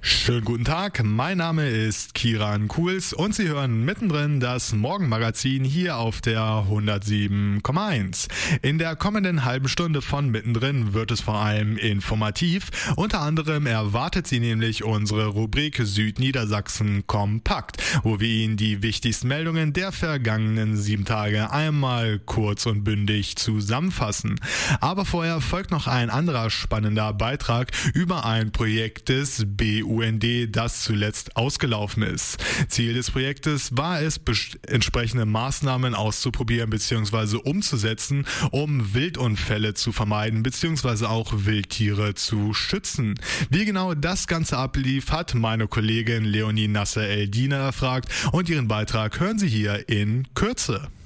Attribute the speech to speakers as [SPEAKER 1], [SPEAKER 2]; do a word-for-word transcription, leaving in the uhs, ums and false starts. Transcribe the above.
[SPEAKER 1] Schönen guten Tag, mein Name ist Kiran Kuhls und Sie hören mittendrin das Morgenmagazin hier auf der hundertsieben Komma eins. In der kommenden halben Stunde von mittendrin wird es vor allem informativ. Unter anderem erwartet Sie nämlich unsere Rubrik Südniedersachsen kompakt, wo wir Ihnen die wichtigsten Meldungen der vergangenen sieben Tage einmal kurz und bündig zusammenfassen. Aber vorher folgt noch ein anderer spannender Beitrag über ein Projekt des B U N D, das zuletzt ausgelaufen ist. Ziel des Projektes war es, best- entsprechende Maßnahmen auszuprobieren bzw. umzusetzen, um Wildunfälle zu vermeiden bzw. auch Wildtiere zu schützen. Wie genau das Ganze ablief, hat meine Kollegin Leonie Nasser-Eldiner erfragt und ihren Beitrag hören Sie hier in Kürze.